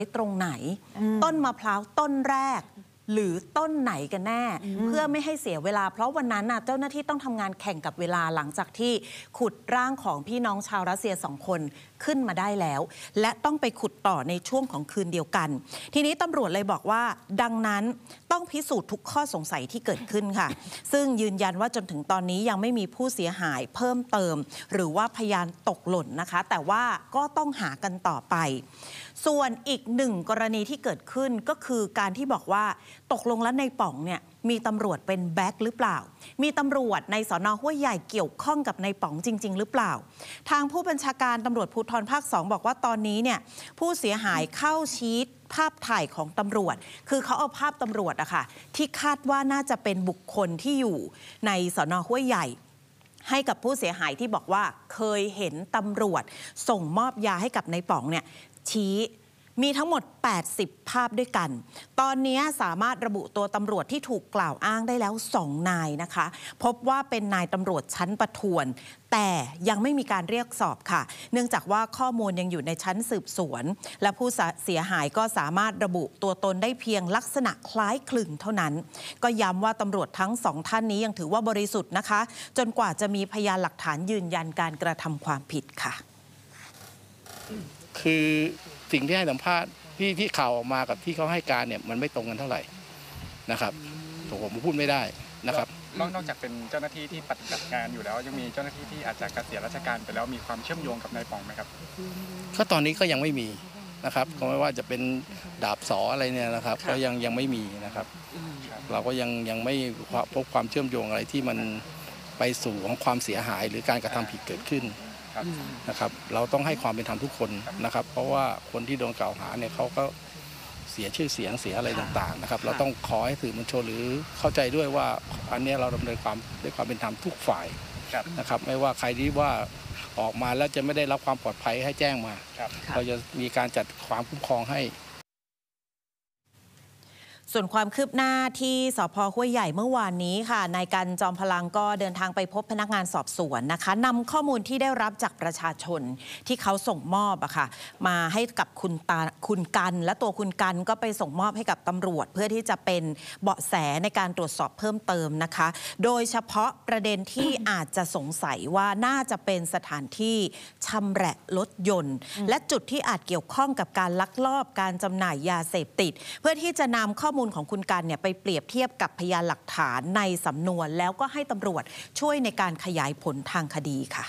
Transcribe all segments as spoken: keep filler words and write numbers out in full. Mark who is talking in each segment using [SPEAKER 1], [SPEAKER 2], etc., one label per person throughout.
[SPEAKER 1] ตรงไหนต้นมะพร้าวต้นแรกหรือต้นไหนกันแน่เพื่อไม่ให้เสียเวลาเพราะวันนั้นน่ะเจ้าหน้าที่ต้องทำงานแข่งกับเวลาหลังจากที่ขุดร่างของพี่น้องชาวรัสเซียสองคนขึ้นมาได้แล้วและต้องไปขุดต่อในช่วงของคืนเดียวกันทีนี้ตำรวจเลยบอกว่าดังนั้นต้องพิสูจน์ทุกข้อสงสัยที่เกิดขึ้นค่ะซึ่งยืนยันว่าจนถึงตอนนี้ยังไม่มีผู้เสียหายเพิ่มเติมหรือว่าพยานตกหล่นนะคะแต่ว่าก็ต้องหากันต่อไปส่วนอีกหนึ่งกรณีที่เกิดขึ้นก็คือการที่บอกว่าตกลงแล้วในป๋องเนี่ยมีตำรวจเป็นแบ็คหรือเปล่ามีตำรวจในสน.ห้วยใหญ่เกี่ยวข้องกับในป๋องจริงๆหรือเปล่าทางผู้บัญชาการตำรวจภูธรภาคสองบอกว่าตอนนี้เนี่ยผู้เสียหายเข้าชี้ภาพถ่ายของตำรวจคือเขาเอาภาพตำรวจอะค่ะที่คาดว่าน่าจะเป็นบุคคลที่อยู่ในสน.ห้วยใหญ่ให้กับผู้เสียหายที่บอกว่าเคยเห็นตำรวจส่งมอบยาให้กับในป๋องเนี่ยชี้มีทั้งหมดแปดสิบภาพด้วยกันตอนนี้สามารถระบุตัวตำรวจที่ถูกกล่าวอ้างได้แล้วสองนายนะคะพบว่าเป็นนายตำรวจชั้นประทวนแต่ยังไม่มีการเรียกสอบค่ะเนื่องจากว่าข้อมูลยังอยู่ในชั้นสืบสวนและผู้เสียหายก็สามารถระบุตัวตนได้เพียงลักษณะคล้ายคลึงเท่านั้นก็ย้ำว่าตำรวจทั้งสองท่านนี้ยังถือว่าบริสุทธิ์นะคะจนกว่าจะมีพยานหลักฐานยืนยันการกระทำความผิดค่ะ
[SPEAKER 2] คือสิ่งที่ให้สัมภาษณ์ที่ที่ข่าวออกมากับที่เขาให้การเนี่ยมันไม่ตรงกันเท่าไหร่นะครับผมพูดไม่ได้นะครับ
[SPEAKER 3] นอกจากเป็นเจ้าหน้าที่ที่ปฏิบัติงานอยู่แล้วยังมีเจ้าหน้าที่ที่อาจจะเกษียณราชการไปแล้วมีความเชื่อมโยงกับนายป๋องไหมครับ
[SPEAKER 2] ก็ตอนนี้ก็ยังไม่มีนะครับก็ไม่ว่าจะเป็นดาบสออะไรเนี่ยนะครับก็ยังยังไม่มีนะครับเราก็ยังยังไม่พบความเชื่อมโยงอะไรที่มันไปสู่ของความเสียหายหรือการกระทำผิดเกิดขึ้นนะครับเราต้องให้ความเป็นธรรมทุกคนนะครับเพราะว่าคนที่โดนกล่าวหาเนี่ยเขาก็เสียชื่อเสียงเสียอะไรต่างๆนะครับเราต้องขอให้สื่อมวลชนหรือเข้าใจด้วยว่าอันนี้เราดำเนินความด้วยความเป็นธรรมทุกฝ่ายนะครับไม่ว่าใครที่ว่าออกมาแล้วจะไม่ได้รับความปลอดภัยให้แจ้งมาเราจะมีการจัดความคุ้มครองให้
[SPEAKER 1] ส่วนความคืบหน้าที่สภ.ห้วยใหญ่เมื่อวานนี้ค่ะนายกันจอมพลังก็เดินทางไปพบพนักงานสอบสวนนะคะนำข้อมูลที่ได้รับจากประชาชนที่เขาส่งมอบอะค่ะมาให้กับคุณตาคุณกันและตัวคุณกันก็ไปส่งมอบให้กับตำรวจเพื่อที่จะเป็นเบาะแสในการตรวจสอบเพิ่มเติมนะคะโดยเฉพาะประเด็นที่อาจจะสงสัยว่าน่าจะเป็นสถานที่ชำแหละรถยนต์และจุดที่อาจเกี่ยวข้องกับการลักลอบการจำหน่ายยาเสพติดเพื่อที่จะนำข้อมูลของคุณกันเนี่ยไปเปรียบเทียบกับพยานหลักฐานในสำนวนแล้วก็ให้ตำรวจช่วยในการขยายผลทางคดีค่ะ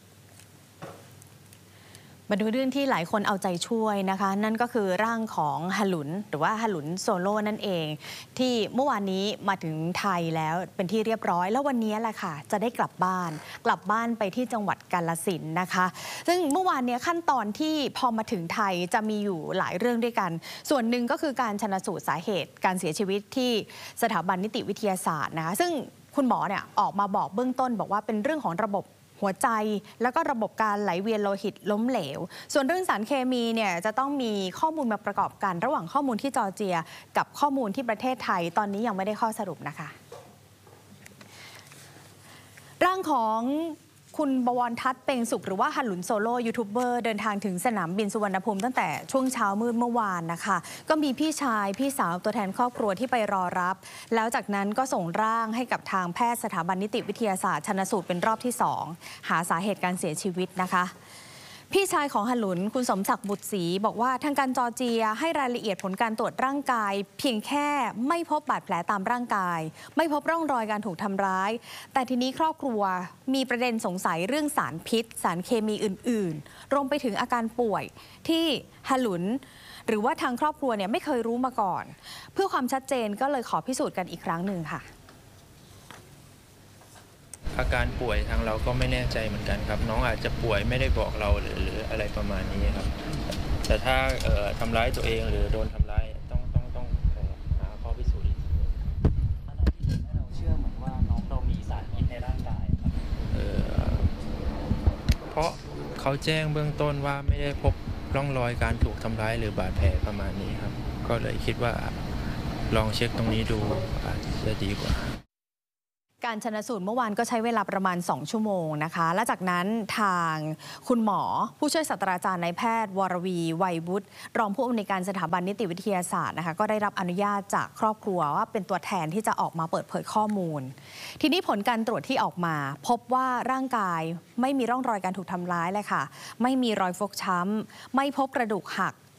[SPEAKER 4] มาดูเรื่องที่หลายคนเอาใจช่วยนะคะนั่นก็คือร่างของฮลุนหรือว่าฮลุนโซโล่นั่นเองที่เมื่อวานนี้มาถึงไทยแล้วเป็นที่เรียบร้อยแล้ววันนี้แหละค่ะจะได้กลับบ้านกลับบ้านไปที่จังหวัดกาฬสินธุ์นะคะซึ่งเมื่อวานนี้ขั้นตอนที่พอมาถึงไทยจะมีอยู่หลายเรื่องด้วยกันส่วนหนึ่งก็คือการชันสูตรสาเหตุการเสียชีวิตที่สถาบันนิติวิทยาศาสตร์นะคะซึ่งคุณหมอเนี่ยออกมาบอกเบื้องต้นบอกว่าเป็นเรื่องของระบบหัวใจแล้วก็ระบบการไหลเวียนโลหิตล้มเหลวส่วนเรื่องสารเคมีเนี่ยจะต้องมีข้อมูลมาประกอบกันระหว่างข้อมูลที่จอร์เจียกับข้อมูลที่ประเทศไทยตอนนี้ยังไม่ได้ข้อสรุปนะคะร่างของคุณบวรทัศน์เปงสุขหรือว่าฮลุนโซโล่ยูทูบเบอร์เดินทางถึงสนามบินสุวรรณภูมิตั้งแต่ช่วงเช้ามืดเมื่อวานนะคะก็มีพี่ชายพี่สาวตัวแทนครอบครัวที่ไปรอรับแล้วจากนั้นก็ส่งร่างให้กับทางแพทย์สถาบันนิติวิทยาศาสตร์ชันสูตรเป็นรอบที่สองหาสาเหตุการเสียชีวิตนะคะพี่ชายของฮลุนคุณสมศักดิ์บุตรศรีบอกว่าทางการจอร์เจียให้รายละเอียดผลการตรวจร่างกายเพียงแค่ไม่พบบาดแผลตามร่างกายไม่พบร่องรอยการถูกทำร้ายแต่ทีนี้ครอบครัวมีประเด็นสงสัยเรื่องสารพิษสารเคมีอื่นๆรวมไปถึงอาการป่วยที่ฮลุนหรือว่าทางครอบครัวเนี่ยไม่เคยรู้มาก่อนเพื่อความชัดเจนก็เลยขอพิสูจน์กันอีกครั้งหนึ่งค่ะ
[SPEAKER 5] อาการป่วยทางเราก็ไม่แน่ใจเหมือนกันครับน้องอาจจะป่วยไม่ได้บอกเราหรือหรืออะไรประมาณนี้ครับแต่ถ้าเอ่อทำร้ายตัวเองหรือโดนทำร้ายต้องต้องต้องหาข้อพิสูจน์อีกที
[SPEAKER 6] อะไรที่ทำให้เราเชื่อเหมือนว่าน้องเรามีสารพิษในร่างกายครับ
[SPEAKER 5] เอ่อเพราะเขาแจ้งเบื้องต้นว่าไม่ได้พบร่องรอยการถูกทำร้ายหรือบาดแผลประมาณนี้ครับก็เลยคิดว่าลองเช็คตรงนี้ดูอาจจะดีกว่า
[SPEAKER 4] การชันสูตรเมื่อวานก็ใช้เวลาประมาณสองชั่วโมงนะคะและจากนั้นทางคุณหมอผู้ช่วยศาสตราจารย์นายแพทย์วรวีไวยบุตรรองผู้อำนวยการสถาบันนิติวิทยาศาสตร์นะคะก็ได้รับอนุญาตจากครอบครัวว่าเป็นตัวแทนที่จะออกมาเปิดเผยข้อมูลทีนี้ผลการตรวจที่ออกมาพบว่าร่างกายไม่มีร่องรอยการถูกทำร้ายเลยค่ะไม่มีรอยฟกช้ำไม่พบกระดูกหัก